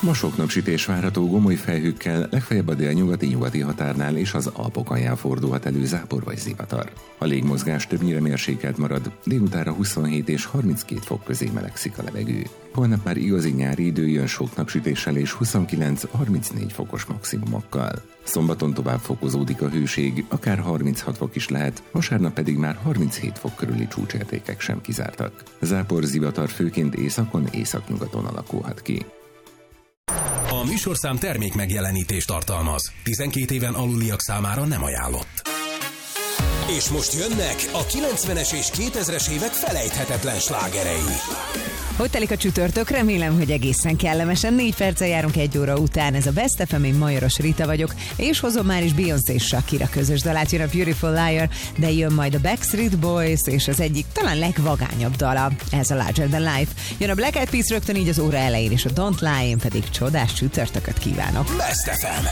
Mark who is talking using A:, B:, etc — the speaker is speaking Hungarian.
A: Ma sok napsütés várható gomoly felhőkkel, legfeljebb a délnyugati határnál és az Alpok alján fordulhat elő zápor vagy zivatar. A légmozgás többnyire mérsékelt marad, délutánra 27 és 32 fok közé melegszik a levegő. Holnap már igazi nyári idő jön sok napsütéssel és 29-34 fokos maximumokkal. Szombaton tovább fokozódik a hőség, akár 36 fok is lehet, vasárnap pedig már 37 fok körüli csúcsértékek sem kizártak. Zápor, zivatar főként északon, északnyugaton alakulhat ki.
B: A műsorszám termék megjelenítést tartalmaz. 12 éven aluliak számára nem ajánlott. És most jönnek a 90-es és 2000-es évek felejthetetlen slágerei.
C: Hogy telik a csütörtök? Remélem, hogy egészen kellemesen. 4 perccel járunk 1 óra után. Ez a Best FM, én Majoros Rita vagyok, és hozom már is Beyoncé és Shakira közös dalát. Jön a Beautiful Liar, de jön majd a Backstreet Boys, és az egyik talán legvagányabb dala, ez a Larger Than Life. Jön a Black Eyed Peas rögtön így az óra elején, és a Don't Lie, én pedig csodás csütörtököt kívánok.
B: Best FM.